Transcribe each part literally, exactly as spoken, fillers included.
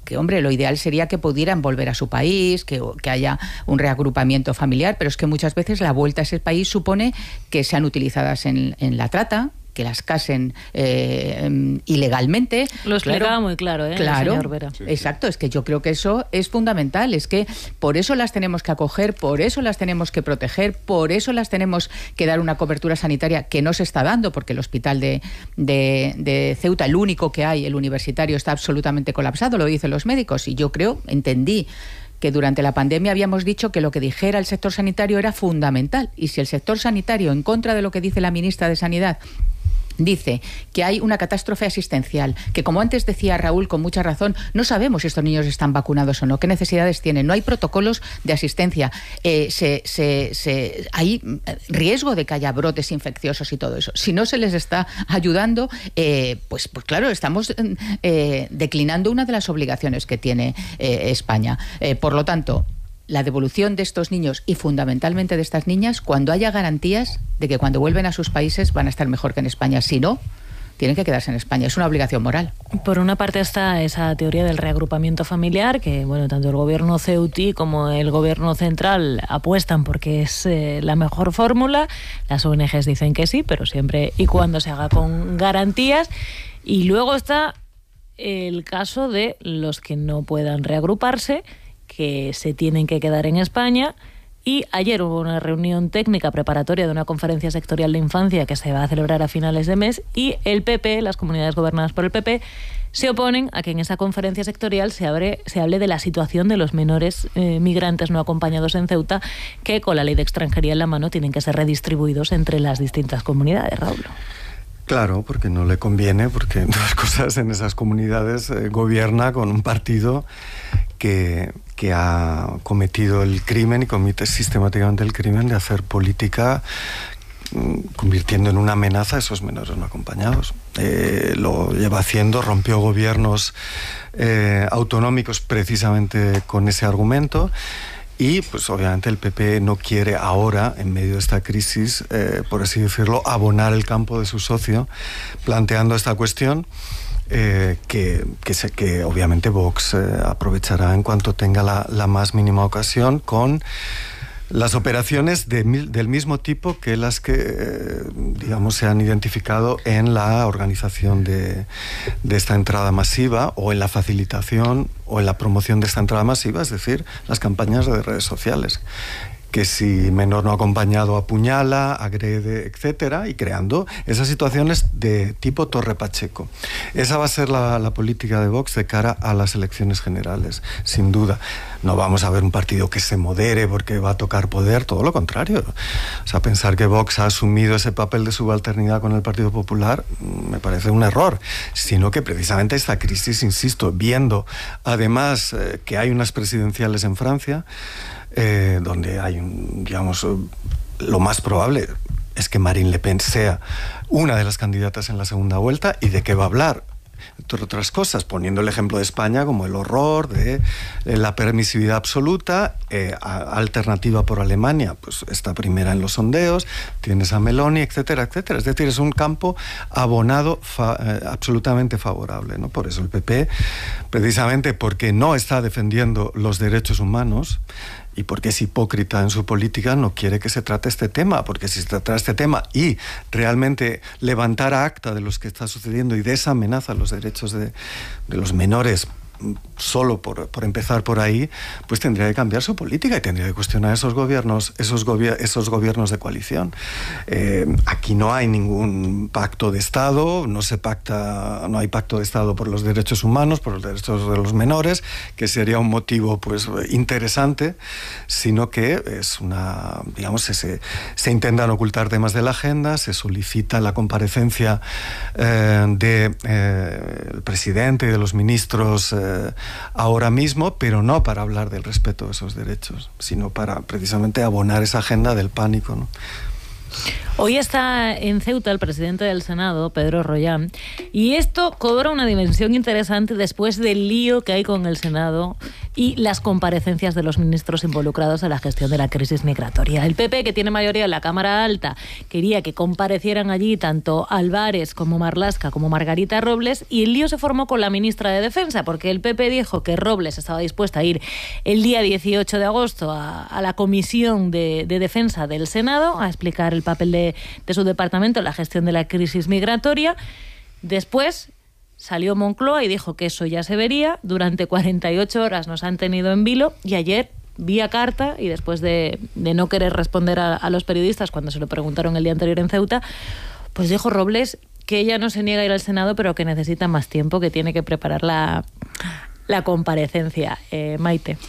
que, hombre, lo ideal sería que pudieran volver a su país, que, que haya un reagrupamiento familiar, pero es que muchas veces la vuelta a ese país supone que sean utilizadas en, en la trata, que las casen eh, ilegalmente. Lo explicaba claro, muy claro, ¿eh? Claro, el señor Vera. Sí, exacto, sí. Es que yo creo que eso es fundamental, es que por eso las tenemos que acoger, por eso las tenemos que proteger, por eso las tenemos que dar una cobertura sanitaria que no se está dando, porque el hospital de, de, de Ceuta, el único que hay, el universitario, está absolutamente colapsado, lo dicen los médicos, y yo creo, entendí, que durante la pandemia habíamos dicho que lo que dijera el sector sanitario era fundamental, y si el sector sanitario, en contra de lo que dice la ministra de Sanidad, dice que hay una catástrofe asistencial, que como antes decía Raúl con mucha razón, no sabemos si estos niños están vacunados o no, qué necesidades tienen, no hay protocolos de asistencia, eh, se, se, se, hay riesgo de que haya brotes infecciosos y todo eso. Si no se les está ayudando, eh, pues, pues claro, estamos eh, declinando una de las obligaciones que tiene eh, España. Eh, por lo tanto, la devolución de estos niños y fundamentalmente de estas niñas cuando haya garantías de que cuando vuelven a sus países van a estar mejor que en España. Si no, tienen que quedarse en España. Es una obligación moral. Por una parte está esa teoría del reagrupamiento familiar, que bueno, tanto el gobierno ceutí como el gobierno central apuestan porque es eh, la mejor fórmula. Las O N Ges dicen que sí, pero siempre y cuando se haga con garantías. Y luego está el caso de los que no puedan reagruparse, que se tienen que quedar en España. Y ayer hubo una reunión técnica preparatoria de una conferencia sectorial de infancia que se va a celebrar a finales de mes, y el P P, las comunidades gobernadas por el P P, se oponen a que en esa conferencia sectorial se, abre, se hable de la situación de los menores eh, migrantes no acompañados en Ceuta, que con la ley de extranjería en la mano tienen que ser redistribuidos entre las distintas comunidades, Raúl. Claro, porque no le conviene, porque entre las cosas en esas comunidades eh, gobierna con un partido que, que ha cometido el crimen y comete sistemáticamente el crimen de hacer política convirtiendo en una amenaza a esos menores no acompañados. Eh, lo lleva haciendo, rompió gobiernos eh, autonómicos precisamente con ese argumento. Y, pues, obviamente el P P no quiere ahora, en medio de esta crisis, eh, por así decirlo, abonar el campo de su socio, planteando esta cuestión eh, que, que, se, que obviamente Vox eh, aprovechará en cuanto tenga la, la más mínima ocasión, con las operaciones de, del mismo tipo que las que, eh, digamos, se han identificado en la organización de, de esta entrada masiva, o en la facilitación o en la promoción de esta entrada masiva, es decir, las campañas de redes sociales. Que si menor no acompañado apuñala, agrede, etcétera, y creando esas situaciones de tipo Torre Pacheco. Esa va a ser la, la política de Vox de cara a las elecciones generales, sin duda. No vamos a ver un partido que se modere porque va a tocar poder, todo lo contrario. O sea, pensar que Vox ha asumido ese papel de subalternidad con el Partido Popular me parece un error, sino que precisamente esta crisis, insisto, viendo además eh, que hay unas presidenciales en Francia, Eh, donde hay un, digamos, lo más probable es que Marine Le Pen sea una de las candidatas en la segunda vuelta. ¿Y de qué va a hablar? Entre otras cosas, poniendo el ejemplo de España como el horror de eh, la permisividad absoluta, eh, a, alternativa por Alemania, pues está primera en los sondeos, tienes a Meloni, etcétera, etcétera. Es decir, es un campo abonado fa, eh, absolutamente favorable, ¿no? Por eso el P P, precisamente porque no está defendiendo los derechos humanos, y porque es hipócrita en su política, no quiere que se trate este tema, porque si se tratara este tema y realmente levantara acta de lo que está sucediendo y de esa amenaza a los derechos de, de los menores, solo por, por empezar por ahí, pues tendría que cambiar su política y tendría que cuestionar esos gobiernos, esos, gobier esos gobiernos de coalición. Eh, aquí no hay ningún pacto de Estado, no se pacta, no hay pacto de Estado por los derechos humanos, por los derechos de los menores, que sería un motivo, pues, interesante, sino que es una, digamos, se, se intentan ocultar temas de la agenda, se solicita la comparecencia eh, de eh, el presidente y de los ministros eh, ahora mismo, pero no para hablar del respeto de esos derechos, sino para precisamente abonar esa agenda del pánico, ¿no? Hoy está en Ceuta el presidente del Senado, Pedro Rollán, y esto cobra una dimensión interesante después del lío que hay con el Senado y las comparecencias de los ministros involucrados en la gestión de la crisis migratoria. El P P, que tiene mayoría en la Cámara Alta, quería que comparecieran allí tanto Álvarez como Marlaska como Margarita Robles, y el lío se formó con la ministra de Defensa, porque el P P dijo que Robles estaba dispuesta a ir el día dieciocho de agosto a, a la Comisión de, de Defensa del Senado a explicar el papel de, de su departamento en la gestión de la crisis migratoria. Después salió Moncloa y dijo que eso ya se vería. Durante cuarenta y ocho horas nos han tenido en vilo, y ayer, vía carta, y después de, de no querer responder a, a los periodistas cuando se lo preguntaron el día anterior en Ceuta, pues dijo Robles que ella no se niega a ir al Senado, pero que necesita más tiempo, que tiene que preparar la, la comparecencia. Eh, Maite.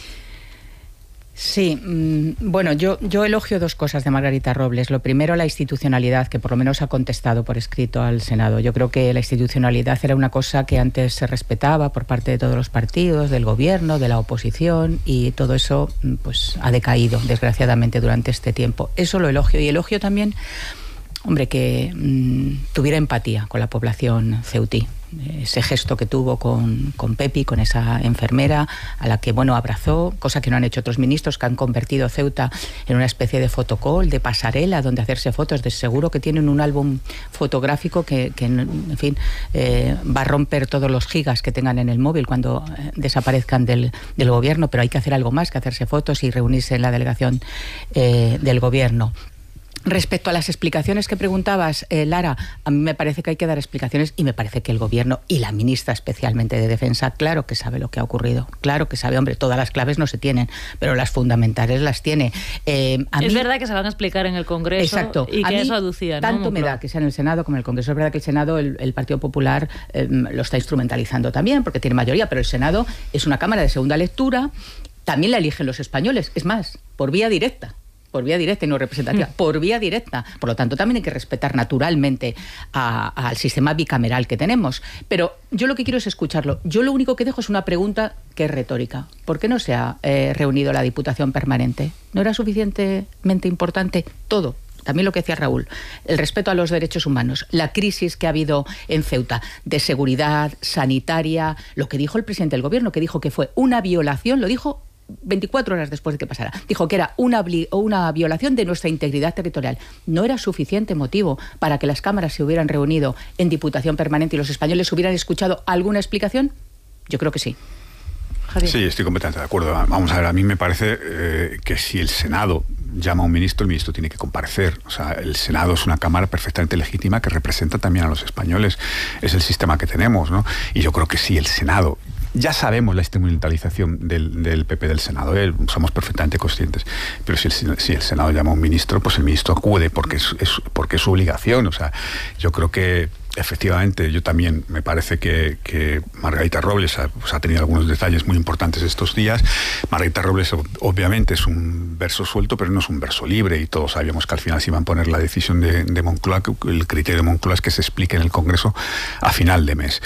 Sí, bueno, yo, yo elogio dos cosas de Margarita Robles. Lo primero, la institucionalidad, que por lo menos ha contestado por escrito al Senado. Yo creo que la institucionalidad era una cosa que antes se respetaba por parte de todos los partidos, del gobierno, de la oposición, y todo eso pues ha decaído, desgraciadamente, durante este tiempo. Eso lo elogio. Y elogio también, hombre, que mmm, tuviera empatía con la población ceutí. Ese gesto que tuvo con, con Pepi, con esa enfermera a la que, bueno, abrazó, cosa que no han hecho otros ministros, que han convertido Ceuta en una especie de fotocall, de pasarela, donde hacerse fotos. De seguro que tienen un álbum fotográfico que, que en fin, eh, va a romper todos los gigas que tengan en el móvil cuando eh, desaparezcan del, del gobierno, pero hay que hacer algo más que hacerse fotos y reunirse en la delegación eh, del gobierno. Respecto a las explicaciones que preguntabas, eh, Lara, a mí me parece que hay que dar explicaciones, y me parece que el gobierno y la ministra especialmente de Defensa, claro que sabe lo que ha ocurrido, claro que sabe, hombre, todas las claves no se tienen, pero las fundamentales las tiene. Eh, a es mí, verdad que se van a explicar en el Congreso. Exacto, y que a eso aducía, ¿no? Tanto me da que sea en el Senado como en el Congreso. Es verdad que el Senado, el, el Partido Popular eh, lo está instrumentalizando también, porque tiene mayoría, pero el Senado es una Cámara de segunda lectura, también la eligen los españoles, es más, por vía directa. Por vía directa y no representativa, mm. por vía directa. Por lo tanto, también hay que respetar naturalmente a, a, al sistema bicameral que tenemos. Pero yo lo que quiero es escucharlo. Yo lo único que dejo es una pregunta que es retórica. ¿Por qué no se ha eh, reunido la Diputación Permanente? ¿No era suficientemente importante todo? También lo que decía Raúl, el respeto a los derechos humanos, la crisis que ha habido en Ceuta, de seguridad, sanitaria, lo que dijo el presidente del gobierno, que dijo que fue una violación, lo dijo veinticuatro horas después de que pasara. Dijo que era una, una violación de nuestra integridad territorial. ¿No era suficiente motivo para que las cámaras se hubieran reunido en Diputación Permanente y los españoles hubieran escuchado alguna explicación? Yo creo que sí. Javier. Sí, estoy completamente de acuerdo. Vamos a ver, a mí me parece eh, que si el Senado llama a un ministro, el ministro tiene que comparecer. O sea, el Senado es una cámara perfectamente legítima que representa también a los españoles. Es el sistema que tenemos, ¿no? Y yo creo que si el Senado... Ya sabemos la instrumentalización del, del P P del Senado, ¿eh? Somos perfectamente conscientes, pero si el, si el Senado llama a un ministro, pues el ministro acude porque es, es, porque es su obligación. O sea, yo creo que efectivamente, yo también me parece que, que Margarita Robles ha, pues, ha tenido algunos detalles muy importantes estos días. Margarita Robles obviamente es un verso suelto, pero no es un verso libre, y todos sabíamos que al final se iba a poner la decisión de, de Moncloa, que el criterio de Moncloa es que se explique en el Congreso a final de mes.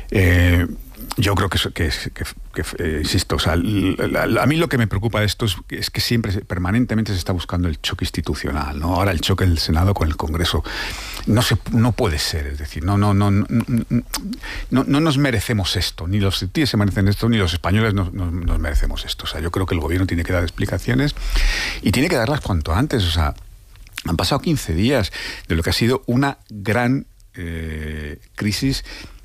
Eh, Yo creo que, que, que, que eh, insisto, o sea, la, la, a mí lo que me preocupa de esto es, es que siempre, permanentemente se está buscando el choque institucional, ¿no? Ahora el choque del Senado con el Congreso. No se, no puede ser, es decir, no, no, no, no, no, no nos merecemos esto, ni los tíos se merecen esto, ni los españoles nos, nos, nos merecemos esto. O sea, yo creo que el gobierno tiene que dar explicaciones y tiene que darlas cuanto antes. O sea, han pasado quince días de lo que ha sido una gran eh, crisis,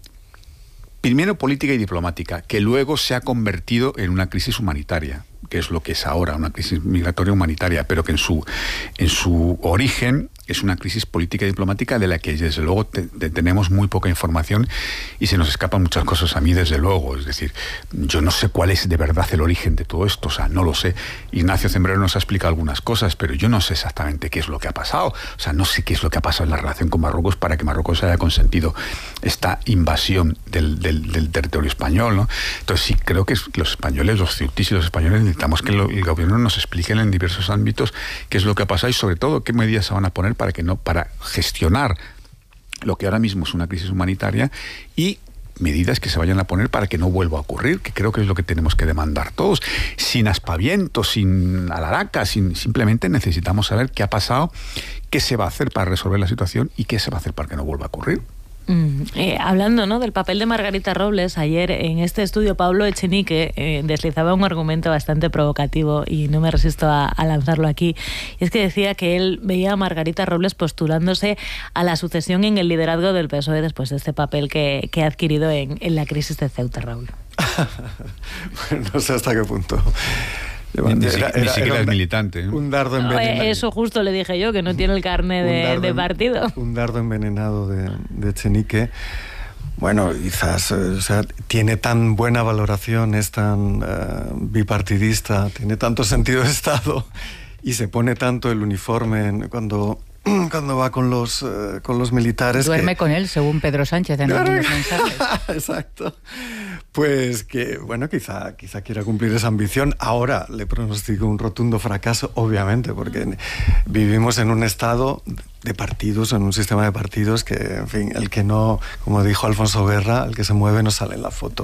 primero política y diplomática, que luego se ha convertido en una crisis humanitaria, que es lo que es ahora, una crisis migratoria humanitaria, pero que en su, en su origen es una crisis política y diplomática de la que desde luego te, te, tenemos muy poca información y se nos escapan muchas cosas a mí desde luego. Es decir, yo no sé cuál es de verdad el origen de todo esto, o sea, no lo sé. Ignacio Zembrero nos ha explicado algunas cosas, pero yo no sé exactamente qué es lo que ha pasado. O sea, no sé qué es lo que ha pasado en la relación con Marruecos para que Marruecos haya consentido esta invasión del, del, del territorio español, ¿no? Entonces sí, creo que los españoles, los ceutíes y los españoles necesitamos que lo, el gobierno nos explique en diversos ámbitos qué es lo que ha pasado y sobre todo qué medidas se van a poner para que no para gestionar lo que ahora mismo es una crisis humanitaria y medidas que se vayan a poner para que no vuelva a ocurrir, que creo que es lo que tenemos que demandar todos, sin aspavientos, sin alaraca, sin, simplemente necesitamos saber qué ha pasado, qué se va a hacer para resolver la situación y qué se va a hacer para que no vuelva a ocurrir. Mm, eh, hablando, ¿no?, del papel de Margarita Robles, ayer en este estudio Pablo Echenique eh, deslizaba un argumento bastante provocativo y no me resisto a, a lanzarlo aquí. Y es que decía que él veía a Margarita Robles postulándose a la sucesión en el liderazgo del P S O E después de este papel que, que ha adquirido en, en la crisis de Ceuta, Raúl. Bueno, no sé hasta qué punto. Ni, ni, era, era, ni siquiera es militante. ¿eh? Un dardo envenenado. Eso justo le dije yo, que no tiene el carné de, de partido. Un dardo envenenado de, de Echenique. Bueno, quizás, o sea, tiene tan buena valoración, es tan uh, bipartidista, tiene tanto sentido de Estado y se pone tanto el uniforme en, cuando... cuando va con los uh, con los militares. Duerme que... con él, según Pedro Sánchez en claro, algunos mensajes. Exacto. Pues que, bueno, quizá, quizá quiera cumplir esa ambición. Ahora le pronostico un rotundo fracaso, obviamente, porque vivimos en un estado de partidos, en un sistema de partidos que, en fin, el que no, como dijo Alfonso Guerra, el que se mueve no sale en la foto.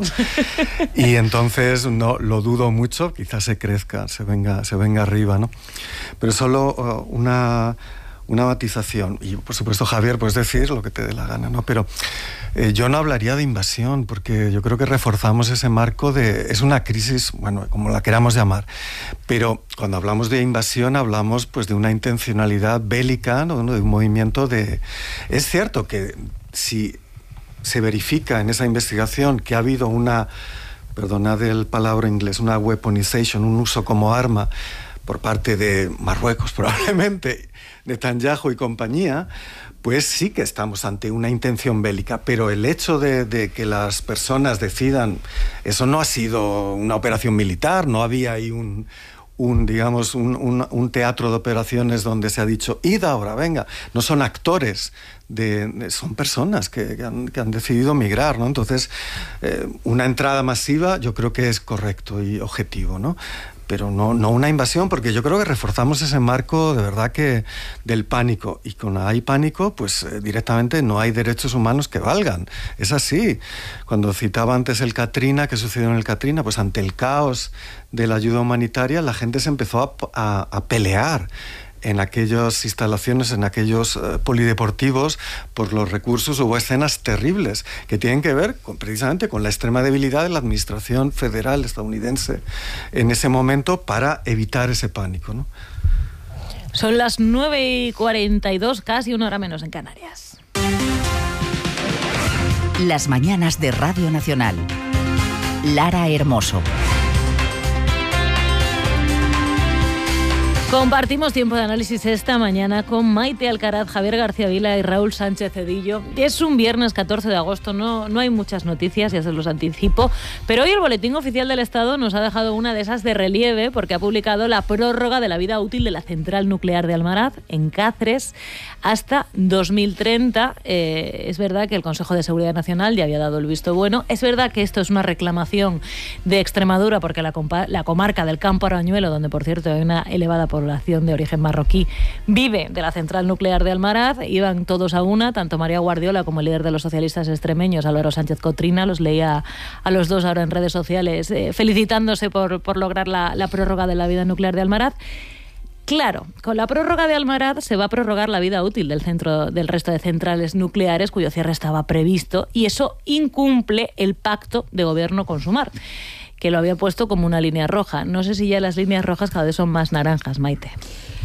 Y entonces no lo dudo mucho, quizás se crezca, se venga, se venga arriba, ¿no? Pero solo uh, una... una matización, y por supuesto, Javier, puedes decir lo que te dé la gana, ¿no? Pero eh, yo no hablaría de invasión, porque yo creo que reforzamos ese marco de... Es una crisis, bueno, como la queramos llamar, pero cuando hablamos de invasión hablamos pues de una intencionalidad bélica, ¿no? De un movimiento de... Es cierto que si se verifica en esa investigación que ha habido una, perdonad el palabra inglés, una weaponization, un uso como arma por parte de Marruecos probablemente, Netanyahu y compañía, pues sí que estamos ante una intención bélica, pero el hecho de, de que las personas decidan, eso no ha sido una operación militar, no había ahí un, un digamos, un, un, un teatro de operaciones donde se ha dicho, id ahora, venga, no son actores, de, de, son personas que, que, han, que han decidido migrar, ¿no? Entonces, eh, una entrada masiva yo creo que es correcto y objetivo, ¿no? Pero no, no una invasión, porque yo creo que reforzamos ese marco de verdad que del pánico, y cuando hay pánico pues eh, directamente no hay derechos humanos que valgan, es así. Cuando citaba antes el Katrina, ¿qué sucedió en el Katrina? Pues ante el caos de la ayuda humanitaria la gente se empezó a, a, a pelear en aquellas instalaciones, en aquellos uh, polideportivos, por los recursos. Hubo escenas terribles que tienen que ver con, precisamente con la extrema debilidad de la administración federal estadounidense en ese momento para evitar ese pánico, ¿no? Son las nueve y cuarenta y dos, casi una hora menos en Canarias. Las mañanas de Radio Nacional. Lara Hermoso. Compartimos tiempo de análisis esta mañana con Maite Alcaraz, Javier García Vila y Raúl Sánchez Cedillo. Es un viernes catorce de agosto, no, no hay muchas noticias, ya se los anticipo, pero hoy el Boletín Oficial del Estado nos ha dejado una de esas de relieve porque ha publicado la prórroga de la vida útil de la central nuclear de Almaraz, en Cáceres, hasta dos mil treinta. Eh, es verdad que el Consejo de Seguridad Nacional ya había dado el visto bueno. Es verdad que esto es una reclamación de Extremadura porque la, compa- la comarca del Campo Arañuelo, donde por cierto hay una elevada población de origen marroquí, vive de la central nuclear de Almaraz. Iban todos a una, tanto María Guardiola como el líder de los socialistas extremeños, Álvaro Sánchez Cotrina. Los leía a los dos ahora en redes sociales eh, felicitándose por, por lograr la, la prórroga de la vida nuclear de Almaraz. Claro, con la prórroga de Almaraz se va a prorrogar la vida útil del centro del resto de centrales nucleares cuyo cierre estaba previsto, y eso incumple el pacto de gobierno con Sumar, que lo había puesto como una línea roja. No sé si ya las líneas rojas cada vez son más naranjas, Maite.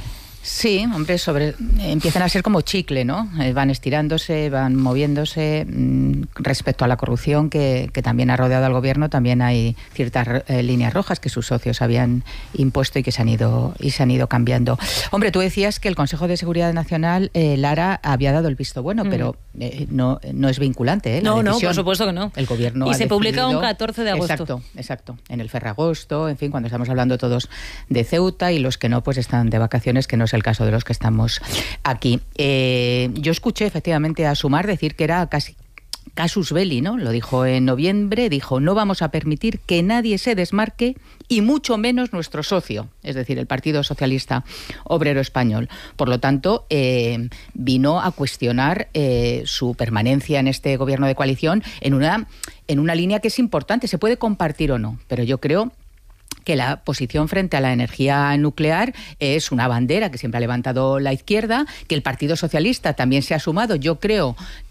Sí, hombre, sobre, empiezan a ser como chicle, ¿no? Eh, van estirándose, van moviéndose. Mm, respecto a la corrupción que, que también ha rodeado al gobierno, también hay ciertas eh, líneas rojas que sus socios habían impuesto y que se han ido y se han ido cambiando. Hombre, tú decías que el Consejo de Seguridad Nacional, eh, Lara, había dado el visto bueno, mm. pero eh, no, no es vinculante, ¿eh? La no, decisión. no, por supuesto que no. El gobierno y ha se decidido, publica un catorce de agosto. Exacto, exacto. En el Ferragosto, en fin, cuando estamos hablando todos de Ceuta, y los que no, pues están de vacaciones, que no es el caso de los que estamos aquí. Eh, yo escuché efectivamente a Sumar decir que era casi casus belli, ¿no? Lo dijo en noviembre, dijo: no vamos a permitir que nadie se desmarque, y mucho menos nuestro socio, es decir, el Partido Socialista Obrero Español. Por lo tanto, eh, vino a cuestionar eh, su permanencia en este gobierno de coalición en una, en una línea que es importante, se puede compartir o no, pero yo creo que la posición frente a la energía nuclear es una bandera que siempre ha levantado la izquierda, que el Partido Socialista también se ha sumado. Yo creo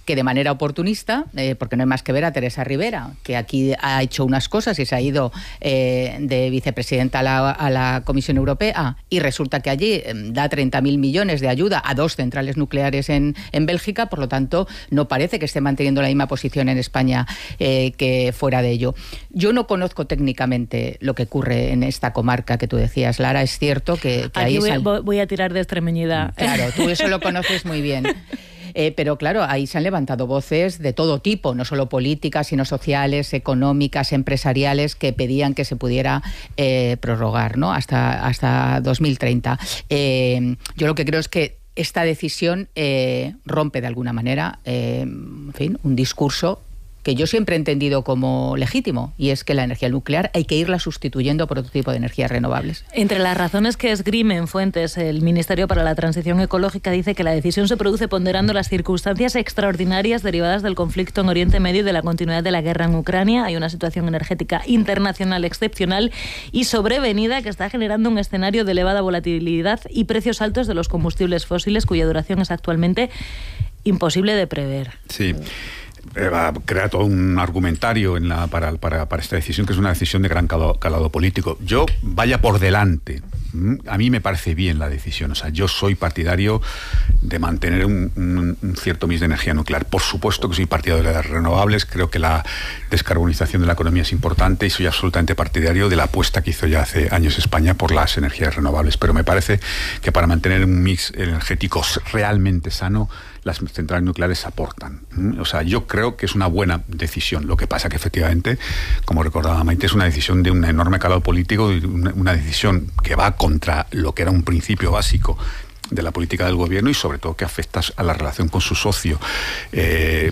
que de manera oportunista, eh, porque no hay más que ver a Teresa Rivera, que aquí ha hecho unas cosas y se ha ido eh, de vicepresidenta a la, a la Comisión Europea, y resulta que allí eh, da treinta mil millones de ayuda a dos centrales nucleares en, en Bélgica, por lo tanto no parece que esté manteniendo la misma posición en España eh, que fuera de ello. Yo no conozco técnicamente lo que ocurre en esta comarca que tú decías, Lara. Es cierto que, que Aquí ahí voy, sal... voy a tirar de extremeñidad. Claro, tú eso lo conoces muy bien. Eh, pero claro, ahí se han levantado voces de todo tipo, no solo políticas, sino sociales, económicas, empresariales, que pedían que se pudiera eh, prorrogar, ¿no? hasta, hasta dos mil treinta. Eh, yo lo que creo es que esta decisión eh, rompe de alguna manera, eh, en fin, un discurso que yo siempre he entendido como legítimo, y es que la energía nuclear hay que irla sustituyendo por otro tipo de energías renovables. Entre las razones que esgrimen fuentes, el Ministerio para la Transición Ecológica dice que la decisión se produce ponderando las circunstancias extraordinarias derivadas del conflicto en Oriente Medio y de la continuidad de la guerra en Ucrania. Hay una situación energética internacional excepcional y sobrevenida que está generando un escenario de elevada volatilidad y precios altos de los combustibles fósiles, cuya duración es actualmente imposible de prever. Sí. Crea todo un argumentario en la, para, para, para esta decisión, que es una decisión de gran calado, calado político. Yo, vaya por delante, a mí me parece bien la decisión. O sea, yo soy partidario de mantener un, un, un cierto mix de energía nuclear. Por supuesto que soy partidario de las renovables, creo que la descarbonización de la economía es importante, y soy absolutamente partidario de la apuesta que hizo ya hace años España por las energías renovables. Pero me parece que para mantener un mix energético realmente sano, las centrales nucleares aportan. O sea, yo creo que es una buena decisión. Lo que pasa que efectivamente, como recordaba Maite, es una decisión de un enorme calado político, y una, una decisión que va contra lo que era un principio básico de la política del gobierno, y sobre todo que afecta a la relación con su socio. Eh,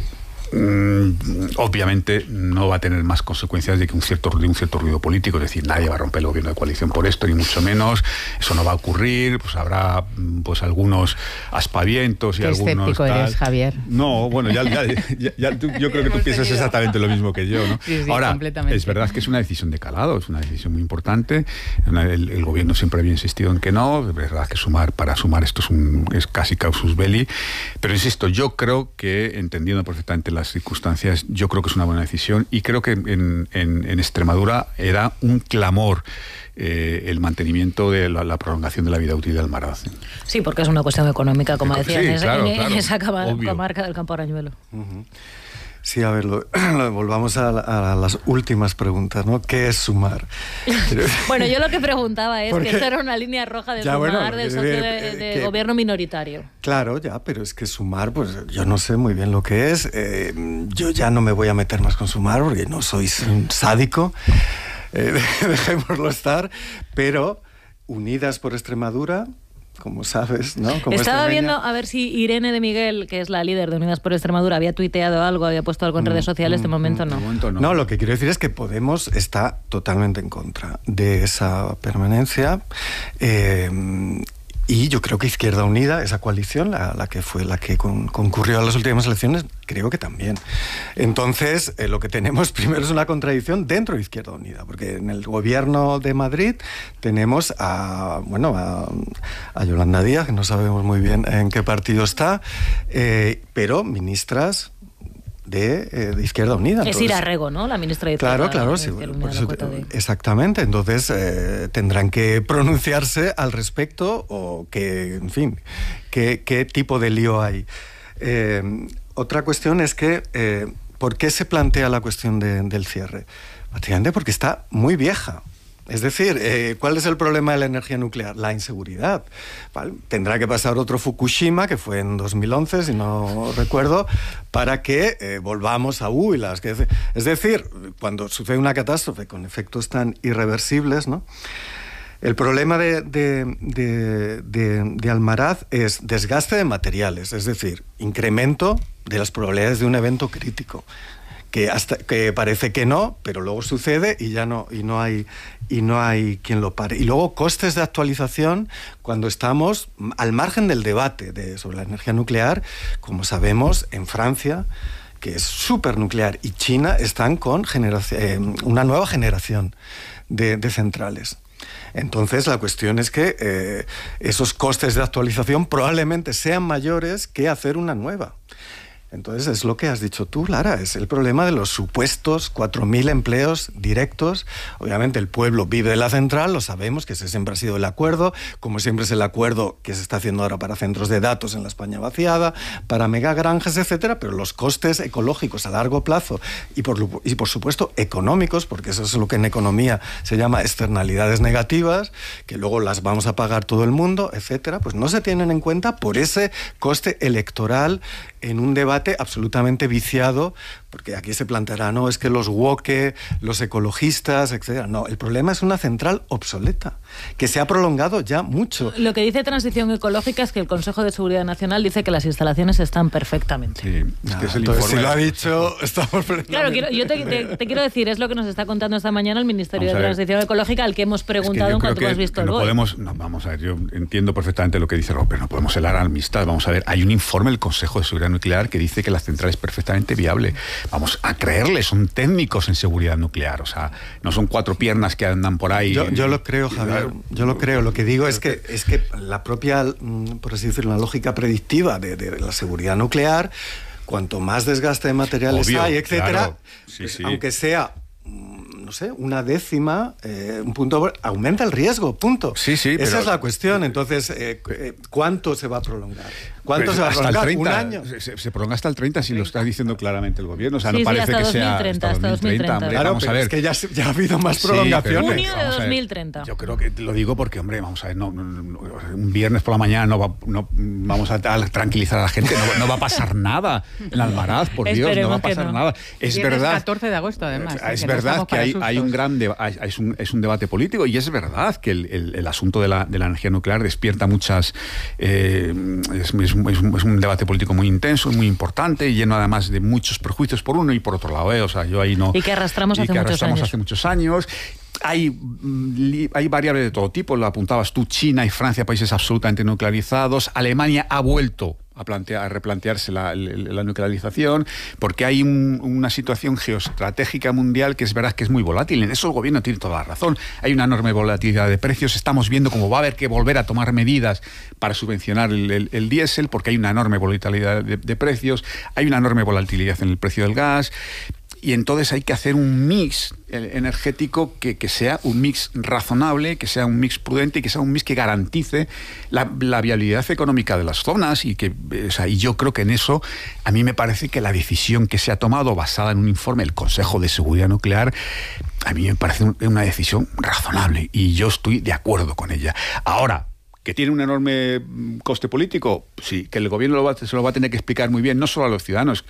obviamente no va a tener más consecuencias de que un cierto, de un cierto ruido político, es decir, nadie va a romper el gobierno de coalición por esto, ni mucho menos, eso no va a ocurrir, pues habrá pues algunos aspavientos y Qué algunos escéptico tal. Eres, Javier. No, bueno, ya, ya, ya, ya tú, yo creo que tú piensas exactamente lo mismo que yo, ¿no? Sí, sí, ahora, es verdad que es una decisión de calado, es una decisión muy importante, el, el gobierno siempre había insistido en que no, es verdad que sumar, para sumar esto es, un, es casi causus belli, pero insisto, yo creo que, entendiendo perfectamente las circunstancias, yo creo que es una buena decisión, y creo que en, en, en Extremadura era un clamor eh, el mantenimiento de la, la prolongación de la vida útil del Almaraz. Sí, porque es una cuestión económica, como decías, sí, en, claro, en, claro, en esa comarca del Campo Arañuelo. Uh-huh. Sí, a ver, lo, lo, volvamos a, la, a las últimas preguntas, ¿no? ¿Qué es sumar? Bueno, yo lo que preguntaba es porque, que esto era una línea roja de ya, sumar bueno, del socio de, de que, gobierno minoritario. Claro, ya, pero es que sumar, pues yo no sé muy bien lo que es. Eh, yo ya no me voy a meter más con sumar porque no soy un sádico. Eh, dejémoslo estar. Pero Unidas por Extremadura, como sabes, ¿no? Como Estaba extremeña. viendo a ver si Irene de Miguel, que es la líder de Unidas por Extremadura, había tuiteado algo, había puesto algo en mm, redes sociales. Mm, de momento, mm, no. De momento no. No, lo que quiero decir es que Podemos está totalmente en contra de esa permanencia. Eh, Y yo creo que Izquierda Unida, esa coalición, la, la que fue la que con, concurrió a las últimas elecciones, creo que también. Entonces, eh, lo que tenemos primero es una contradicción dentro de Izquierda Unida, porque en el gobierno de Madrid tenemos a, bueno, a, a Yolanda Díaz, que no sabemos muy bien en qué partido está, eh, pero ministras De, eh, de Izquierda Unida. Es Ira Rego, ¿no? La ministra de Izquierda. Claro, claro, sí, Unida, por eso, de... exactamente. Entonces eh, tendrán que pronunciarse al respecto, o que, en fin, qué, qué tipo de lío hay. Eh, otra cuestión es que, eh, ¿por qué se plantea la cuestión de, del cierre? Básicamente porque está muy vieja. Es decir, eh, ¿cuál es el problema de la energía nuclear? La inseguridad. ¿Vale? Tendrá que pasar otro Fukushima, que fue en dos mil once, si no recuerdo, para que eh, volvamos a huilas. Que, es decir, cuando sucede una catástrofe con efectos tan irreversibles, ¿no? El problema de, de, de, de, de Almaraz es desgaste de materiales, es decir, incremento de las probabilidades de un evento crítico. Que, hasta, que parece que no, pero luego sucede y ya no, y no hay, y no hay quien lo pare. Y luego costes de actualización cuando estamos al margen del debate de, sobre la energía nuclear, como sabemos, en Francia, que es supernuclear, y China están con generación, eh, una nueva generación de, de centrales. Entonces la cuestión es que eh, esos costes de actualización probablemente sean mayores que hacer una nueva. Entonces es lo que has dicho tú, Lara, es el problema de los supuestos cuatro mil empleos directos. Obviamente el pueblo vive de la central, lo sabemos, que ese siempre ha sido el acuerdo, como siempre es el acuerdo que se está haciendo ahora para centros de datos en la España vaciada, para megagranjas, etcétera, pero los costes ecológicos a largo plazo y por, y por supuesto económicos, porque eso es lo que en economía se llama externalidades negativas, que luego las vamos a pagar todo el mundo, etcétera, pues no se tienen en cuenta por ese coste electoral en un debate absolutamente viciado, porque aquí se planteará, no, es que los woke, los ecologistas, etcétera. No, el problema es una central obsoleta, que se ha prolongado ya mucho. Lo que dice Transición Ecológica es que el Consejo de Seguridad Nacional dice que las instalaciones están perfectamente. Sí, es que es el entonces, si lo ha dicho, estamos... Claro, quiero, yo te, te, te quiero decir, es lo que nos está contando esta mañana el Ministerio de Transición Ecológica, al que hemos preguntado es que en cuanto hemos visto el no podemos, no, vamos a ver, yo entiendo perfectamente lo que dice Rob, pero no podemos helar amistad. Vamos a ver, hay un informe del Consejo de Seguridad Nuclear que dice que la central es perfectamente viable. Vamos a creerle, son técnicos en seguridad nuclear, o sea, no son cuatro piernas que andan por ahí. Yo, yo lo creo, Javier, yo lo creo. Lo que digo es que, es que la propia, por así decirlo, la lógica predictiva de, de la seguridad nuclear, cuanto más desgaste de materiales Obvio, hay, etcétera, claro. Sí, pues, sí. aunque sea, no sé, una décima, eh, un punto, aumenta el riesgo, punto. Sí, sí, Esa pero, es la cuestión. Entonces, eh, ¿cuánto se va a prolongar? ¿Cuánto pues se va a hasta prolongar? el treinta, ¿Un año? Se, se prolonga hasta el treinta, si lo está diciendo claramente el gobierno. O sea, sí, no parece sí, hasta que dos mil treinta, sea hasta dos mil treinta. Hombre, claro, vamos pero a ver. Es que ya, ya ha habido más Sí, prolongaciones. Junio de dos mil treinta. Yo creo que lo digo porque, hombre, vamos a ver, no, no, no, un viernes por la mañana no, va, no vamos a, a tranquilizar a la gente, no, no va a pasar nada en Almaraz, por Dios, no va a pasar no. nada. Es viernes verdad. catorce de agosto, además. Es que verdad no que hay, hay un gran deba- es, un, es un debate político y es verdad que el, el, el asunto de la, de la energía nuclear despierta muchas... Eh, es, es, es, un, es un debate político muy intenso, muy importante, lleno además de muchos prejuicios por uno y por otro lado, ¿eh? O sea, yo ahí no... Y que arrastramos, y hace, que muchos arrastramos años. hace muchos años. Hay, hay variables de todo tipo, lo apuntabas tú, China y Francia, países absolutamente nuclearizados. Alemania ha vuelto a, plantear, a replantearse la, la nuclearización, porque hay un, una situación geoestratégica mundial que es verdad que es muy volátil. En eso el gobierno tiene toda la razón. Hay una enorme volatilidad de precios. Estamos viendo cómo va a haber que volver a tomar medidas para subvencionar el, el, el diésel, porque hay una enorme volatilidad de, de precios, hay una enorme volatilidad en el precio del gas. Y entonces hay que hacer un mix energético que, que sea un mix razonable, que sea un mix prudente y que sea un mix que garantice la, la viabilidad económica de las zonas. Y, que, o sea, y yo creo que en eso a mí me parece que la decisión que se ha tomado basada en un informe del Consejo de Seguridad Nuclear, a mí me parece una decisión razonable y yo estoy de acuerdo con ella. Ahora, ¿que tiene un enorme coste político? Sí, que el gobierno lo va, se lo va a tener que explicar muy bien, no solo a los ciudadanos,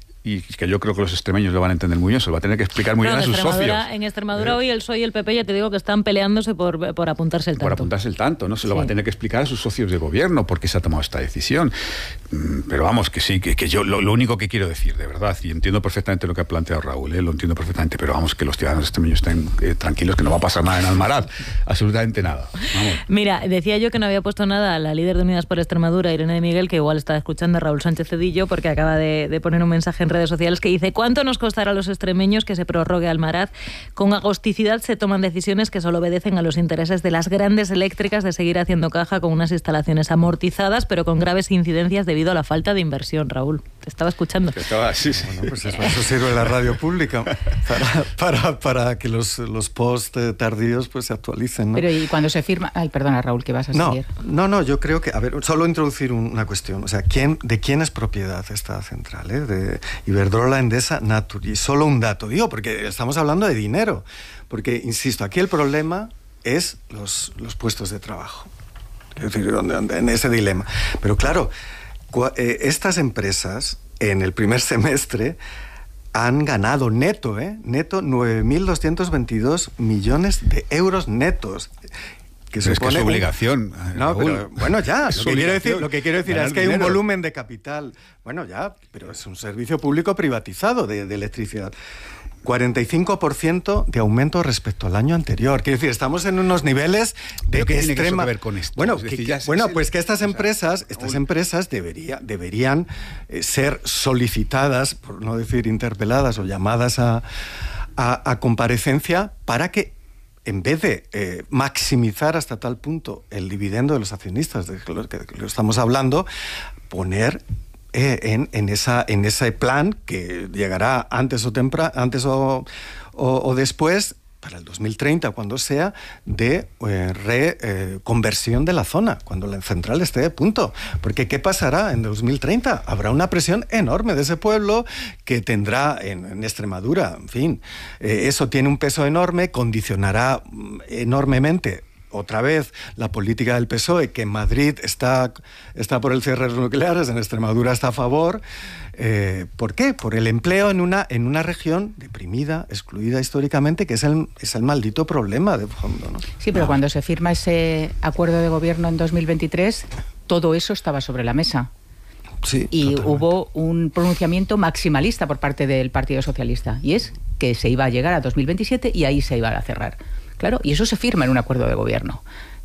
y que yo creo que los extremeños lo van a entender muy bien, se lo va a tener que explicar muy no, bien a sus socios. En Extremadura hoy el P S O E y el P P ya te digo que están peleándose por, por apuntarse el tanto. Por apuntarse el tanto, ¿no? Se lo sí. va a tener que explicar a sus socios de gobierno por qué se ha tomado esta decisión. Pero vamos, que sí, que, que yo lo, lo único que quiero decir, de verdad, y entiendo perfectamente lo que ha planteado Raúl, ¿eh? Lo entiendo perfectamente, pero vamos, que los ciudadanos extremeños estén eh, tranquilos, que no va a pasar nada en Almaraz, absolutamente nada. Vamos. Mira, decía yo que no había puesto nada a la líder de Unidas por Extremadura, Irene de Miguel, que igual está escuchando a Raúl Sánchez Cedillo, porque acaba de, de poner un mensaje en redes sociales que dice: ¿cuánto nos costará a los extremeños que se prorrogue Almaraz? Con agosticidad se toman decisiones que solo obedecen a los intereses de las grandes eléctricas de seguir haciendo caja con unas instalaciones amortizadas, pero con graves incidencias debido a la falta de inversión. Raúl, te estaba escuchando. Te estaba, sí, sí. Bueno, pues eso, eso sirve la radio pública para, para, para que los, los post tardíos pues se actualicen, ¿no? Pero y cuando se firma... Ay, perdona, Raúl, que vas a no, seguir. No, no, yo creo que... A ver, solo introducir una cuestión. O sea, ¿quién, ¿de quién es propiedad esta central? ¿eh? De Iberdrola, Endesa, Natur. Y solo un dato, digo, porque estamos hablando de dinero. Porque, insisto, aquí el problema es los, los puestos de trabajo. Es decir, en ese dilema. Pero claro, estas empresas en el primer semestre han ganado neto, ¿eh? Neto nueve mil doscientos veintidós millones de euros netos. Que pero es que es su obligación. Un... No, pero, bueno, ya. Lo que, quiero decir, lo que quiero decir es que hay dinero. un volumen de capital. Bueno, ya, pero es un servicio público privatizado de, de electricidad. cuarenta y cinco por ciento de aumento respecto al año anterior. Quiero decir, estamos en unos niveles de ¿Qué extrema... tiene que ver con esto? Bueno, es decir, que, ya bueno se, pues que estas o sea, empresas, estas empresas debería, deberían eh, ser solicitadas, por no decir interpeladas o llamadas a, a, a comparecencia para que, en vez de eh, maximizar hasta tal punto el dividendo de los accionistas, de lo que lo estamos hablando, poner eh, en, en, esa, en ese plan que llegará antes o, tempra, antes o, o, o después, para el dos mil treinta, cuando sea, de eh, reconversión eh, de la zona, cuando la central esté a punto. Porque ¿qué pasará en dos mil treinta? Habrá una presión enorme de ese pueblo que tendrá en, en Extremadura, en fin, eh, eso tiene un peso enorme, condicionará enormemente otra vez la política del P S O E, que en Madrid está, está por el cierre de los nucleares, en Extremadura está a favor. Eh, ¿Por qué? Por el empleo en una, en una región deprimida, excluida históricamente, que es el, es el maldito problema de fondo, ¿no? Sí, pero no. Cuando se firma ese acuerdo de gobierno en dos mil veintitrés, todo eso estaba sobre la mesa. Sí, y totalmente. Hubo un pronunciamiento maximalista por parte del Partido Socialista, y es que se iba a llegar a dos mil veintisiete y ahí se iba a cerrar. Claro, y eso se firma en un acuerdo de gobierno.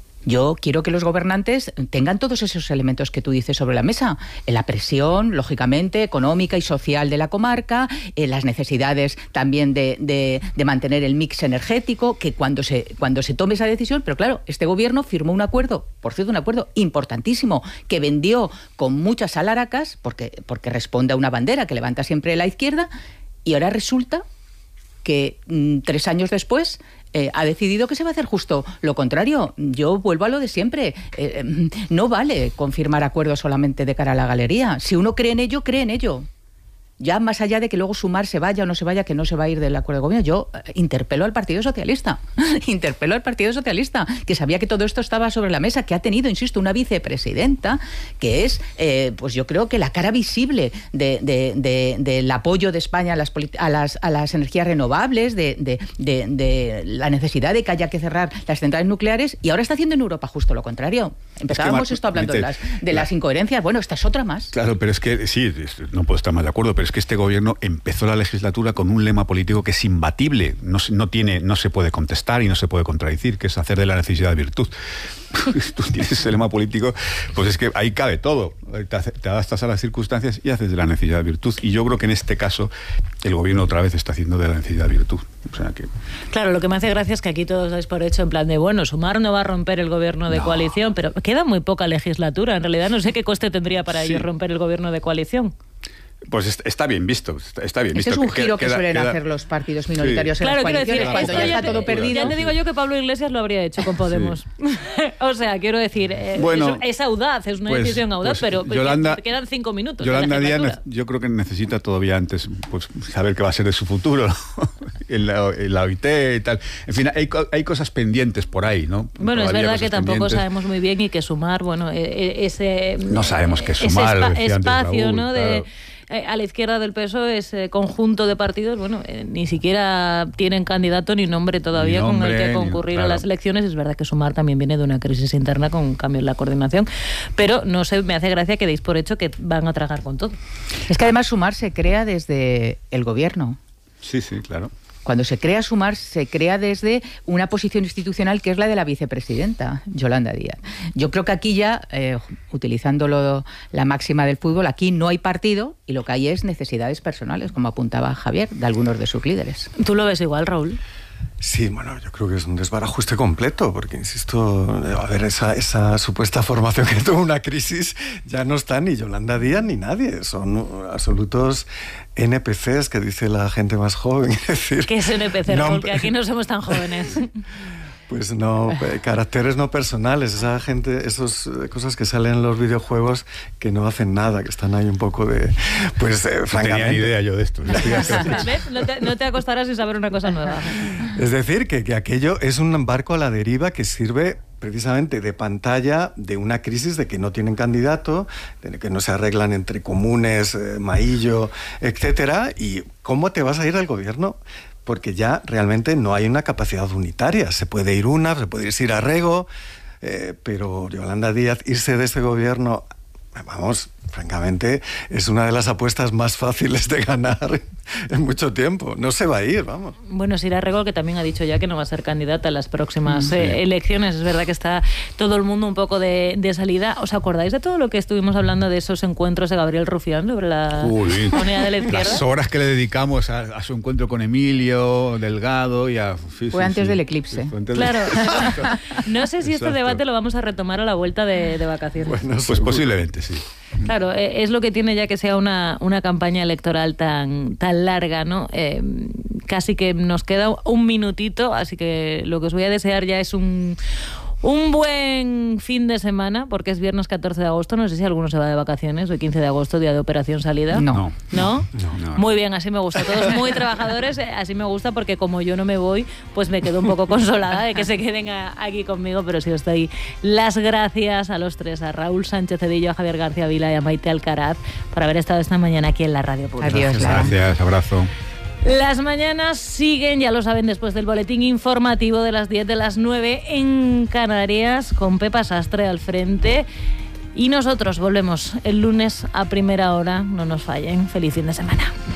Yo quiero que los gobernantes tengan todos esos elementos que tú dices sobre la mesa. La presión, lógicamente, económica y social de la comarca, eh, las necesidades también de, de, de mantener el mix energético, que cuando se, cuando se tome esa decisión, pero claro, este gobierno firmó un acuerdo, por cierto, un acuerdo importantísimo, que vendió con muchas alaracas, porque, porque responde a una bandera que levanta siempre la izquierda, y ahora resulta que mm, tres años después eh, ha decidido que se va a hacer justo lo contrario. Yo vuelvo a lo de siempre. Eh, eh, no vale confirmar acuerdos solamente de cara a la galería. Si uno cree en ello, cree en ello. Ya más allá de que luego Sumar se vaya o no se vaya, que no se va a ir del acuerdo de gobierno, yo eh, interpelo al Partido Socialista, interpelo al Partido Socialista, que sabía que todo esto estaba sobre la mesa, que ha tenido, insisto, una vicepresidenta, que es, eh, pues yo creo que la cara visible de, de, de, del apoyo de España a las, a las, a las energías renovables, de, de, de, de la necesidad de que haya que cerrar las centrales nucleares, y ahora está haciendo en Europa justo lo contrario. Empezábamos es que, esto hablando de las, de la, las incoherencias, bueno, esta es otra más. Claro, pero es que, sí, no puedo estar más de acuerdo, pero es que este gobierno empezó la legislatura con un lema político que es imbatible, no, no, tiene, no se puede contestar y no se puede contradecir, que es hacer de la necesidad virtud. Tú tienes ese lema político, pues es que ahí cabe todo. Te, te adaptas a las circunstancias y haces de la necesidad virtud. Y yo creo que en este caso el gobierno otra vez está haciendo de la necesidad virtud. O sea que... Claro, lo que me hace gracia es que aquí todos dais por hecho en plan de, bueno, Sumar no va a romper el gobierno de no. coalición, pero queda muy poca legislatura. En realidad no sé qué coste tendría para sí. ellos romper el gobierno de coalición. Pues está bien visto, está bien visto. Ese es un giro que, queda, suelen queda... hacer los partidos minoritarios sí. en claro, las coaliciones, decir, cuando ya está te, todo perdido. Ya te digo yo que Pablo Iglesias lo habría hecho con Podemos. Sí. O sea, quiero decir, eh, bueno, es, es audaz, es una pues, decisión audaz, pues, pero Yolanda, quedan cinco minutos. Yolanda Díaz, yo creo que necesita todavía antes pues, saber qué va a ser de su futuro, ¿no? en, la, en la O I T y tal. En fin, hay, hay cosas pendientes por ahí, ¿no? Bueno, todavía es verdad que tampoco pendientes. sabemos muy bien y que Sumar, bueno, ese... No sabemos qué Sumar, ese espa espacio, Raúl, ¿no? Claro. De, a la izquierda del P S O E, ese conjunto de partidos, bueno, eh, ni siquiera tienen candidato ni nombre todavía ni nombre, con el que concurrir ni, claro. a las elecciones. Es verdad que Sumar también viene de una crisis interna con cambios en la coordinación, pero no sé, me hace gracia que deis por hecho que van a tragar con todo. Es que además Sumar se crea desde el gobierno. Sí, sí, claro. Cuando se crea Sumar, se crea desde una posición institucional que es la de la vicepresidenta, Yolanda Díaz. Yo creo que aquí ya, eh, utilizando lo, la máxima del fútbol, aquí no hay partido y lo que hay es necesidades personales, como apuntaba Javier, de algunos de sus líderes. ¿Tú lo ves igual, Raúl? Sí, bueno, yo creo que es un desbarajuste completo, porque, insisto, a ver, esa, esa supuesta formación que tuvo una crisis, ya no está ni Yolanda Díaz ni nadie, son absolutos N P Cs, que dice la gente más joven. Es decir, ¿qué es N P C, Raúl? Que aquí no somos tan jóvenes. Pues no, caracteres no personales, esa gente, esas cosas que salen en los videojuegos que no hacen nada, que están ahí un poco de... Pues, eh, no francamente... tenía ni idea yo de esto. ¿Ves? No te, no te acostarás sin saber una cosa nueva. Es decir, que, que aquello es un barco a la deriva que sirve precisamente de pantalla de una crisis de que no tienen candidato, de que no se arreglan entre comunes, eh, Maillo, etcétera, y ¿cómo te vas a ir al gobierno? Porque ya realmente no hay una capacidad unitaria. Se puede ir una, se puede ir a Rego, eh, pero Yolanda Díaz irse de este gobierno, vamos, francamente, es una de las apuestas más fáciles de ganar en mucho tiempo. No se va a ir, vamos. Bueno, Sira Rego, que también ha dicho ya que no va a ser candidata a las próximas sí. eh, elecciones. Es verdad que está todo el mundo un poco de, de salida. ¿Os acordáis de todo lo que estuvimos hablando de esos encuentros de Gabriel Rufián sobre la Uy, unidad de la izquierda? Las horas que le dedicamos a, a su encuentro con Emilio Delgado y a... Sí, Fue sí, antes sí. del eclipse. Antes claro. Del... No sé si Exacto. este debate lo vamos a retomar a la vuelta de, de vacaciones. Bueno, pues posiblemente, sí. Claro, es lo que tiene ya que sea una, una campaña electoral tan, tan larga, ¿no? Eh, casi que nos queda un minutito, así que lo que os voy a desear ya es un... Un buen fin de semana, porque es viernes catorce de agosto. No sé si alguno se va de vacaciones. Hoy quince de agosto, día de operación salida. No. ¿No? No, no, no. Muy bien, así me gusta. Todos muy trabajadores, así me gusta, porque como yo no me voy, pues me quedo un poco consolada de que se queden a, aquí conmigo, pero sí os doy las gracias a los tres, a Raúl Sánchez Cedillo, a Javier García Vila y a Maite Alcaraz, por haber estado esta mañana aquí en la Radio Pública. Adiós, Lara. Gracias, abrazo. Las mañanas siguen, ya lo saben, después del boletín informativo de las diez, de las nueve en Canarias, con Pepa Sastre al frente. Y nosotros volvemos el lunes a primera hora. No nos fallen. Feliz fin de semana.